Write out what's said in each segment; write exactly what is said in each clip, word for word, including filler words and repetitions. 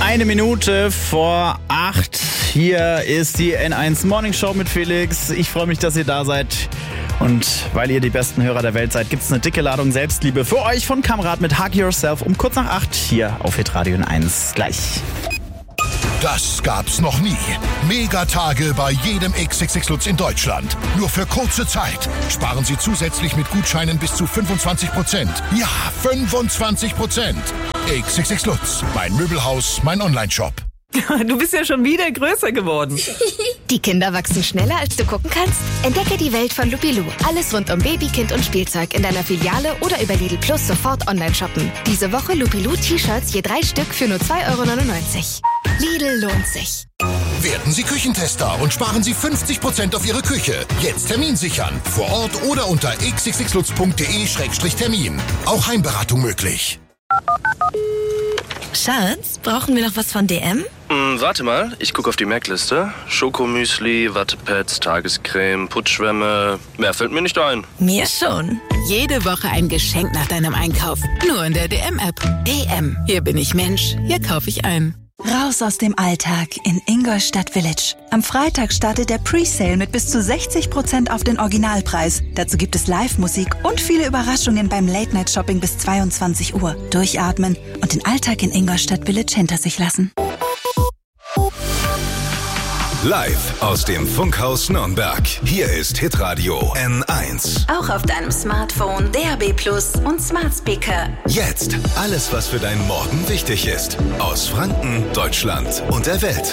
Eine Minute vor acht. Hier ist die N eins Morning Show mit Felix. Ich freue mich, dass ihr da seid. Und weil ihr die besten Hörer der Welt seid, gibt es eine dicke Ladung Selbstliebe für euch von Kamerad mit Hug Yourself um kurz nach acht hier auf Hitradio N eins. Gleich. Das gab's noch nie. Megatage bei jedem X X X Lutz in Deutschland. Nur für kurze Zeit. Sparen Sie zusätzlich mit Gutscheinen bis zu fünfundzwanzig Prozent. Ja, fünfundzwanzig Prozent. X X X Lutz. Mein Möbelhaus, mein Onlineshop. Du bist ja schon wieder größer geworden. Die Kinder wachsen schneller, als du gucken kannst? Entdecke die Welt von Lupilu. Alles rund um Baby, Kind und Spielzeug in deiner Filiale oder über Lidl Plus sofort online shoppen. Diese Woche Lupilu T-Shirts je drei Stück für nur zwei Euro neunundneunzig. Lidl lohnt sich. Werden Sie Küchentester und sparen Sie fünfzig Prozent auf Ihre Küche. Jetzt Termin sichern. Vor Ort oder unter x x x lutz punkt d e Schrägstrich Termin. Auch Heimberatung möglich. Schatz, brauchen wir noch was von D M? Hm, warte mal, ich gucke auf die Merkliste. Schokomüsli, Wattepads, Tagescreme, Putzschwämme. Mehr fällt mir nicht ein. Mir schon. Jede Woche ein Geschenk nach deinem Einkauf. Nur in der D M-App. D M. Hier bin ich Mensch. Hier kaufe ich ein. Raus aus dem Alltag in Ingolstadt Village. Am Freitag startet der Presale mit bis zu sechzig Prozent auf den Originalpreis. Dazu gibt es Live-Musik und viele Überraschungen beim Late-Night-Shopping bis zweiundzwanzig Uhr. Durchatmen und den Alltag in Ingolstadt Village hinter sich lassen. Live aus dem Funkhaus Nürnberg. Hier ist Hitradio N eins. Auch auf deinem Smartphone, D A B Plus und Smart Speaker. Jetzt alles, was für deinen Morgen wichtig ist. Aus Franken, Deutschland und der Welt.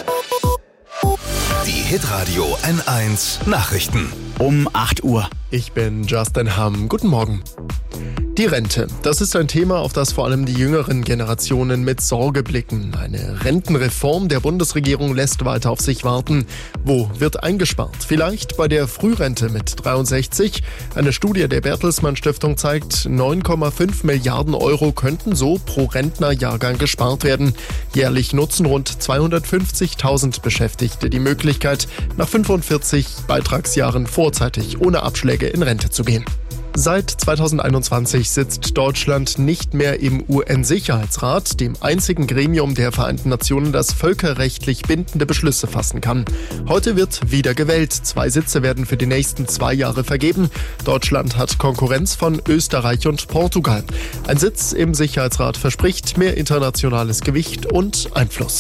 Die Hitradio N eins Nachrichten. Um acht Uhr. Ich bin Justin Hamm. Guten Morgen. Die Rente, das ist ein Thema, auf das vor allem die jüngeren Generationen mit Sorge blicken. Eine Rentenreform der Bundesregierung lässt weiter auf sich warten. Wo wird eingespart? Vielleicht bei der Frührente mit dreiundsechzig. Eine Studie der Bertelsmann Stiftung zeigt, neun Komma fünf Milliarden Euro könnten so pro Rentnerjahrgang gespart werden. Jährlich nutzen rund zweihundertfünfzigtausend Beschäftigte die Möglichkeit, nach fünfundvierzig Beitragsjahren vorzeitig ohne Abschläge in Rente zu gehen. Seit zweitausendeinundzwanzig sitzt Deutschland nicht mehr im U N-Sicherheitsrat, dem einzigen Gremium der Vereinten Nationen, das völkerrechtlich bindende Beschlüsse fassen kann. Heute wird wieder gewählt. Zwei Sitze werden für die nächsten zwei Jahre vergeben. Deutschland hat Konkurrenz von Österreich und Portugal. Ein Sitz im Sicherheitsrat verspricht mehr internationales Gewicht und Einfluss.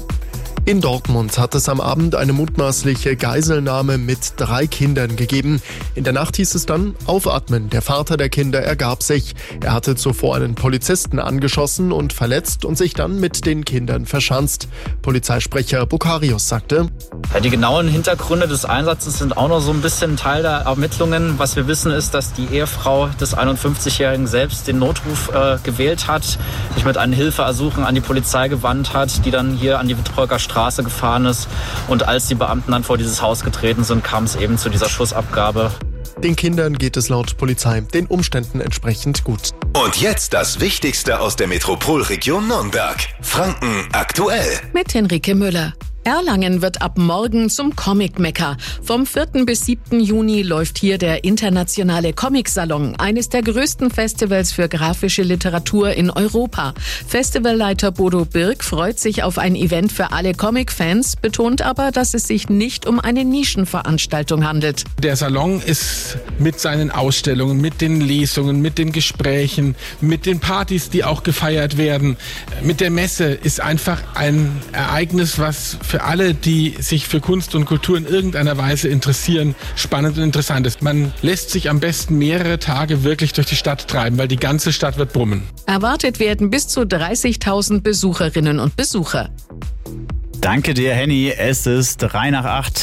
In Dortmund hat es am Abend eine mutmaßliche Geiselnahme mit drei Kindern gegeben. In der Nacht hieß es dann aufatmen. Der Vater der Kinder ergab sich. Er hatte zuvor einen Polizisten angeschossen und verletzt und sich dann mit den Kindern verschanzt. Polizeisprecher Bukarius sagte: Ja, die genauen Hintergründe des Einsatzes sind auch noch so ein bisschen Teil der Ermittlungen. Was wir wissen ist, dass die Ehefrau des einundfünfzigjährigen selbst den Notruf äh, gewählt hat, sich mit einem Hilfeersuchen an die Polizei gewandt hat, die dann hier an die Wittreuker Straße gefahren ist. Und als die Beamten dann vor dieses Haus getreten sind, kam es eben zu dieser Schussabgabe. Den Kindern geht es laut Polizei den Umständen entsprechend gut. Und jetzt das Wichtigste aus der Metropolregion Nürnberg. Franken aktuell. Mit Henrike Müller. Erlangen wird ab morgen zum Comic-Mekka. Vom vierten bis siebten Juni läuft hier der internationale Comic-Salon, eines der größten Festivals für grafische Literatur in Europa. Festivalleiter Bodo Birk freut sich auf ein Event für alle Comic-Fans, betont aber, dass es sich nicht um eine Nischenveranstaltung handelt. Der Salon ist mit seinen Ausstellungen, mit den Lesungen, mit den Gesprächen, mit den Partys, die auch gefeiert werden, mit der Messe, ist einfach ein Ereignis, was für alle, die sich für Kunst und Kultur in irgendeiner Weise interessieren, spannend und interessant ist. Man lässt sich am besten mehrere Tage wirklich durch die Stadt treiben, weil die ganze Stadt wird brummen. Erwartet werden bis zu dreißigtausend Besucherinnen und Besucher. Danke dir, Henny. Es ist drei nach acht.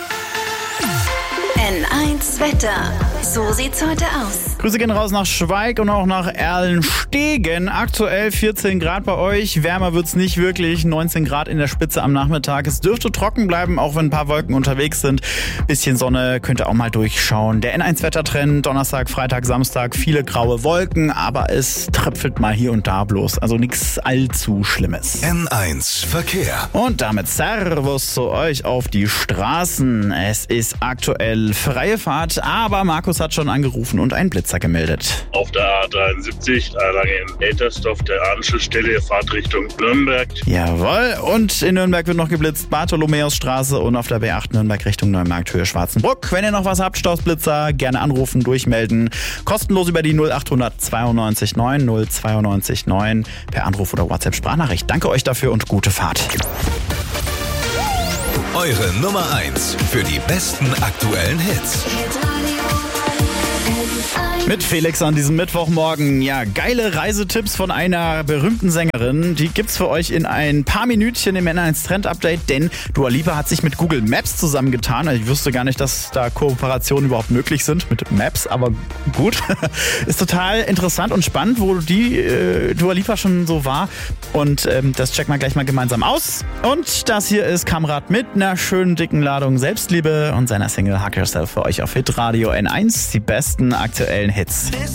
N eins Wetter. So sieht's heute aus. Grüße gehen raus nach Schweig und auch nach Erlenstegen. Aktuell vierzehn Grad bei euch. Wärmer wird's nicht wirklich. neunzehn Grad in der Spitze am Nachmittag. Es dürfte trocken bleiben, auch wenn ein paar Wolken unterwegs sind. Bisschen Sonne könnt ihr auch mal durchschauen. Der N eins Wettertrend, Donnerstag, Freitag, Samstag, viele graue Wolken, aber es tröpfelt mal hier und da bloß. Also nichts allzu Schlimmes. N eins Verkehr. Und damit Servus zu euch auf die Straßen. Es ist aktuell freie Fahrt, aber Marco Markus hat schon angerufen und einen Blitzer gemeldet. Auf der A dreiundsiebzig, Erlangen Eltersdorf, der Anschlussstelle, Fahrtrichtung Nürnberg. Jawohl, und in Nürnberg wird noch geblitzt, Bartholomäusstraße und auf der B acht Nürnberg Richtung Neumarkt, Höhe Schwarzenbruck. Wenn ihr noch was habt, Stoßblitzer, gerne anrufen, durchmelden. Kostenlos über die null acht hundert zweiundneunzig neun null zweiundneunzig neun per Anruf oder WhatsApp-Sprachnachricht. Danke euch dafür und gute Fahrt. Eure Nummer eins für die besten aktuellen Hits. Mit Felix an diesem Mittwochmorgen. Ja, geile Reisetipps von einer berühmten Sängerin. Die gibt's für euch in ein paar Minütchen im N eins Trend Update, denn Dua Lipa hat sich mit Google Maps zusammengetan. Ich wusste gar nicht, dass da Kooperationen überhaupt möglich sind mit Maps, aber gut. Ist total interessant und spannend, wo die äh, Dua Lipa schon so war. Und ähm, das checken wir gleich mal gemeinsam aus. Und das hier ist Kamrat mit einer schönen dicken Ladung Selbstliebe und seiner Single Hug Yourself für euch auf Hitradio N eins. Die besten aktuellen Hits.